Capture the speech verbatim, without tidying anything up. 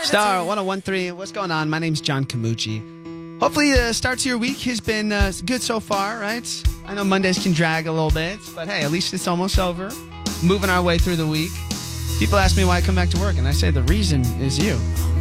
Star one oh one three. What's going on? My name's John Camucci. Hopefully the start to your week has been uh, good so far, right? I know Mondays can drag a little bit, but hey, at least it's almost over. Moving our way through the week. People ask me why I come back to work, and I say the reason is you.